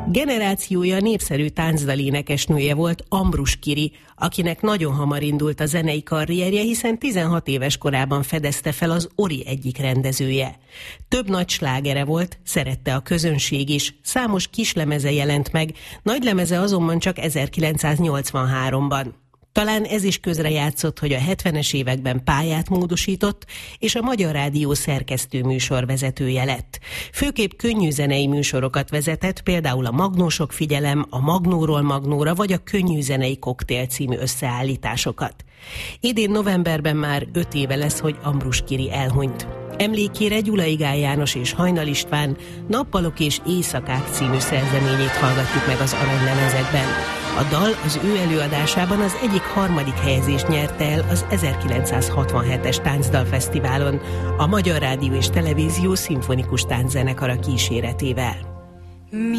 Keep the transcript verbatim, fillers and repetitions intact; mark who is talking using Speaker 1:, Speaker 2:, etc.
Speaker 1: Generációja népszerű táncdalénekesnője volt Ambrus Kiri, akinek nagyon hamar indult a zenei karrierje, hiszen tizenhat éves korában fedezte fel az Ori egyik rendezője. Több nagy slágere volt, szerette a közönség is, számos kislemeze jelent meg, nagy lemeze azonban csak ezerkilencszáznyolcvanháromban. Talán ez is közrejátszott, hogy a hetvenes években pályát módosított, és a Magyar Rádió szerkesztő műsorvezetője lett. Főképp könnyű zenei műsorokat vezetett, például a Magnósok figyelem, a Magnóról Magnóra, vagy a Könnyű zenei koktél című összeállításokat. Idén novemberben már öt éve lesz, hogy Ambrus Kiri elhunyt. Emlékére Gyulai Gál János és Hajnal István Nappalok és éjszakák című szerzeményét hallgatjuk meg az aranylemezekben. A dal az ő előadásában az egyik harmadik helyezést nyerte el az ezerkilencszázhatvanhetes Táncdalfesztiválon a Magyar Rádió és Televízió szimfonikus tánczenekara kíséretével.